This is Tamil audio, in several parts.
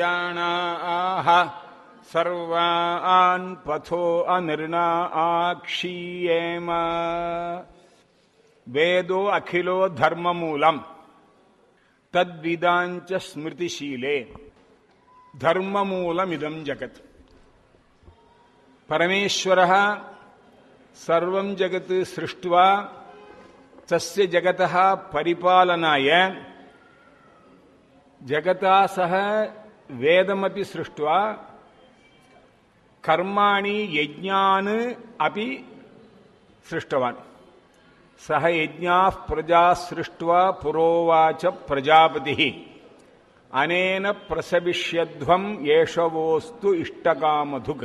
சர்வான் பதோ அநிர்ணாக்ஷீயேம. வேதோ அகிலோ தர்மமூலம் தத்விதாஞ்ச ஸ்மிருதிஷீலே. தர்மமூலம் இதம் ஜகத். பரமேஸ்வரः சர்வம் ஜகத் சிருஷ்ட்வா தஸ்ய ஜகதः பரிபாலனாய ஜகதா சக வேதமபி சிருஷ்ட்வா கர்மாணி யஜ்ஞான் அபி சிருஷ்டவான். சஹ யஜ்ஞாः பிரஜா சிருஷ்ட்வா புரோவாச்ச பிரஜாபதிः அனேன பிரசவிஷ்யத்வம் ஏஷவோஸ்து இஷ்டகாமதுக்.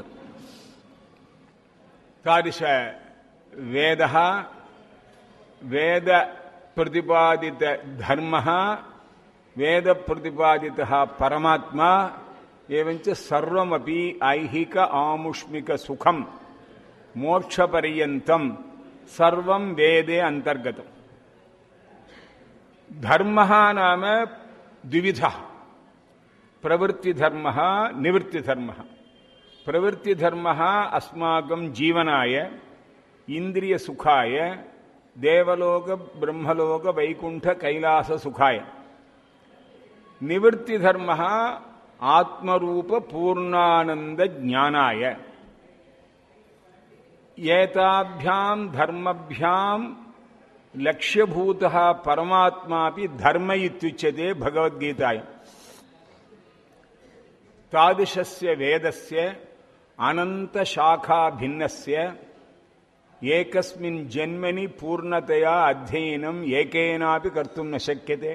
தாதிஷ வேதः வேத பிரதிபாதித தர்மः வேத பிரதிபாதிதः பரமாத்மா एवञ्च सर्वमपि ऐहिक आमुष्मिक सुखम मोक्ष पर्यन्तं सर्वं वेदे अंतर्गतम्. धर्मः नाम द्विविधः, प्रवृत्ति धर्मः निवृत्ति धर्मः. प्रवृत्ति धर्मः अस्माकं जीवनाय इंद्रिय सुखाय देवलोक ब्रह्मलोक वैकुंठ कैलास सुखाय. निवृत्ति धर्मः आत्मरूप पूर्णानंद ज्ञानाय. एताभ्यां धर्मभ्यां लक्ष्यभूतः परमात्मापि धर्म इत्युच्यते भगवद्गीतायां. तादृशस्य वेदस्य अनंत शाखा भिन्नस्य एकस्मिन् जन्मनि पूर्णतया अध्ययनम् एकेनापि कर्तुं न शक्यते.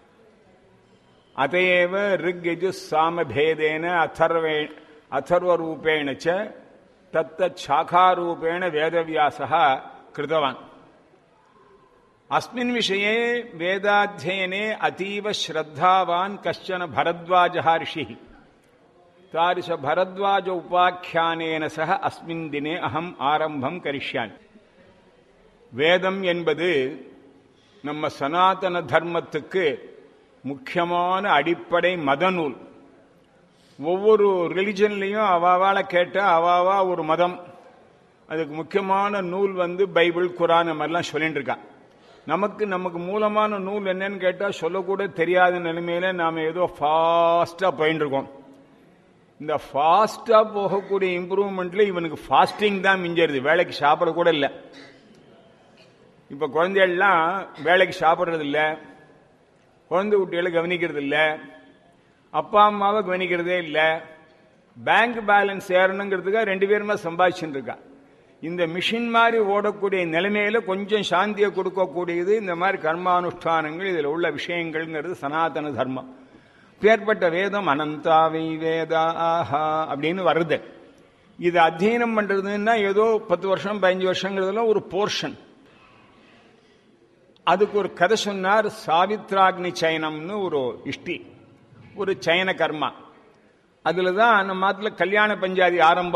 अतएव ऋग्यजुः सामभेदेन अथर्वरूपेण च तत्तच्छाखारूपेण वेदव्यासः कृतवान्. अस्मिन् विषये वेदाध्ययने अतीव श्रद्धावान् कश्चन भरद्वाजः ऋषिः. तादृश भरद्वाज उपाख्यानेन सह अस्मिन् दिने अहम् आरम्भं करिष्यामि. वेदம் என்பது நம்ம சனாதன தர்மத்துக்கு முக்கியமான அடிப்படை மத நூல். ஒவ்வொரு ரிலிஜன்லையும் அவாவால கேட்ட அவாவா ஒரு மதம், அதுக்கு முக்கியமான நூல் பைபிள் குரான் மாதிரிலாம் சொல்லிட்டு இருக்கான். நமக்கு மூலமான நூல் என்னன்னு கேட்டா சொல்லக்கூட தெரியாத நிலைமையில நாம ஏதோ ஃபாஸ்டா போயிட்டு இருக்கோம். இந்த ஃபாஸ்டா போகக்கூடிய இம்ப்ரூவ்மெண்ட்ல இவனுக்கு ஃபாஸ்டிங் தான் மிஞ்சருது, வேலைக்கு சாப்பிட கூட இல்லை. இப்ப குழந்தைகள்லாம் வேலைக்கு சாப்பிட்றது இல்லை, குழந்தை குட்டிகளை கவனிக்கிறது இல்லை, அப்பா அம்மாவை கவனிக்கிறதே இல்லை. பேங்க் பேலன்ஸ் ஏறணுங்கிறதுக்காக 2 பேருமே சம்பாதிச்சுட்டு இருக்கா. இந்த மிஷின் மாதிரி ஓடக்கூடிய நிலைமையில கொஞ்சம் சாந்தியை கொடுக்கக்கூடியது இந்த மாதிரி கர்மானுஷ்டானங்கள், இதில் உள்ள விஷயங்கள்ங்கிறது சனாதன தர்மம். பேர்பட்ட வேதம் அனந்தாவை வேதாஹா அப்படின்னு வருது. இது அத்தியனம் பண்றதுன்னா ஏதோ 10 வருஷம் 15 வருஷங்கிறதுலாம் ஒரு போர்ஷன். அதுக்கு ஒரு கதை சொன்னார். சாவித்ராக்னி சயனம்னு ஒரு இஷ்டி, ஒரு சயன கர்மா. அதுலதான் நம்ம நாட்டில் கல்யாண பஞ்சாதி ஆரம்பம்.